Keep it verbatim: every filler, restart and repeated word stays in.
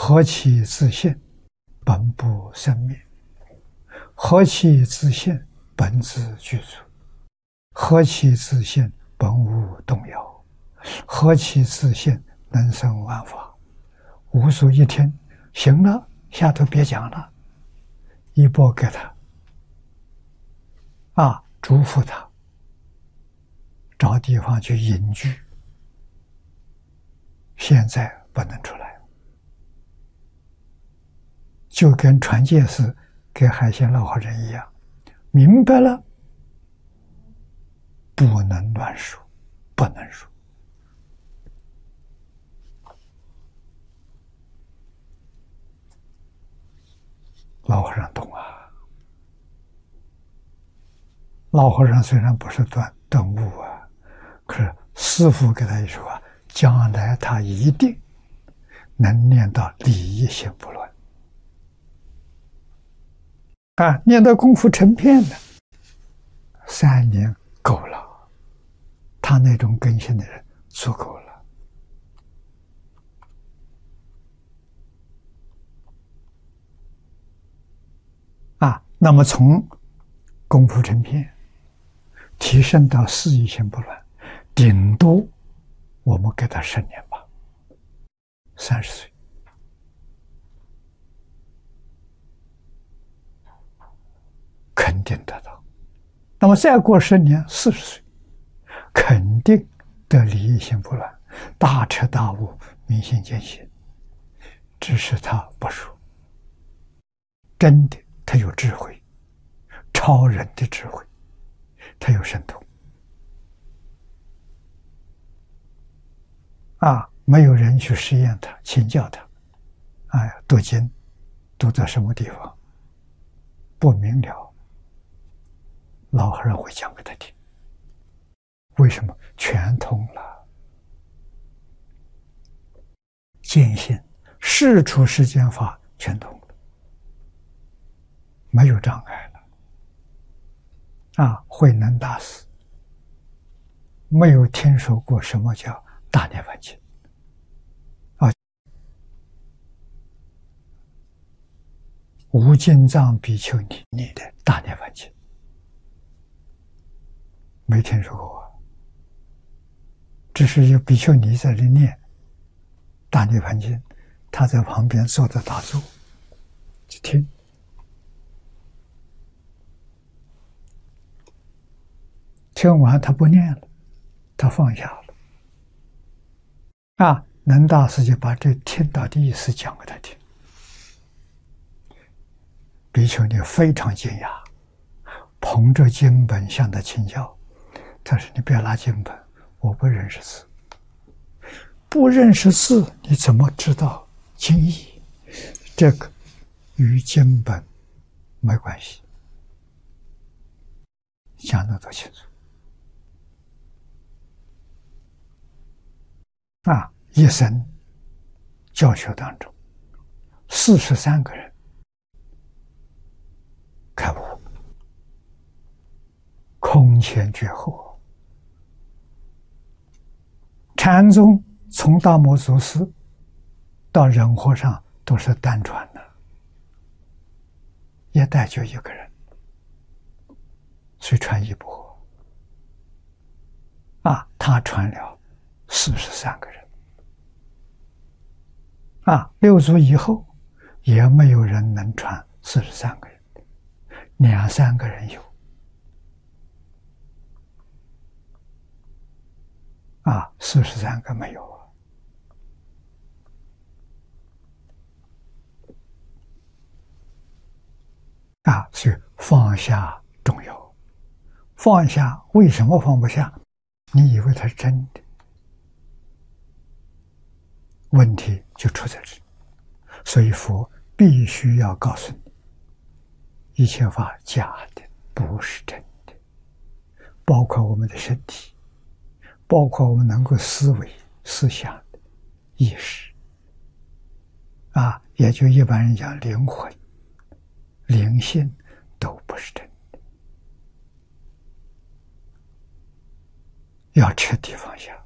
何其自性，本不生灭；何其自性，本自具足；何其自性，本无动摇；何其自性，能生万法。无所一听，行了，下头别讲了，一拨给他，啊，嘱咐他，找地方去隐居。现在不能出来，就跟传戒士给海鲜老和尚一样，明白了，不能乱说，不能说。老和尚懂啊。老和尚虽然不是顿顿悟啊，可是师父给他一说话，将来他一定能念到理一心不乱啊！念到功夫成片的，三年够了，他那种根性的人足够了。啊，那么从功夫成片提升到事一心不乱，顶多我们给他十年吧，三十岁，肯定得到。那么再过十年，四十岁，肯定得理一心不乱，大彻大悟，明心见性。只是他不说，真的。他有智慧，超人的智慧，他有神通啊！没有人去实验他，请教他。哎，读经读到什么地方不明了，老和尚会讲给他听。为什么？全通了，见性事出世间法全通了。没有障碍了啊！慧能大师没有听说过什么叫大涅槃经啊，无尽藏比丘尼念的大涅槃经没听说过，只是有比丘尼在这念大涅槃经，他在旁边坐着打坐去听。听完他不念了，他放下了。啊，能大师就把这听到的意思讲给他听。比丘尼非常惊讶，捧着经本向他请教。他说：“你不要拿经本，我不认识字。不认识字，你怎么知道经义？这个与经本没关系。”讲得多清楚。啊，一生教学当中，四十三个人开悟，空前绝后。禅宗从大摩祖师到忍和尚都是单传的，一代就一个人，虽传一不合。啊，他传了四十三个人。啊，六祖以后也没有人能传四十三个人，两三个人有。啊，四十三个没有啊。啊，所以放下重要。放下，为什么放不下？你以为它是真的？问题就出在这里，所以佛必须要告诉你，一切法假的，不是真的，包括我们的身体，包括我们能够思维、思想的意识，啊，也就一般人讲灵魂、灵性都不是真的，要彻底放下。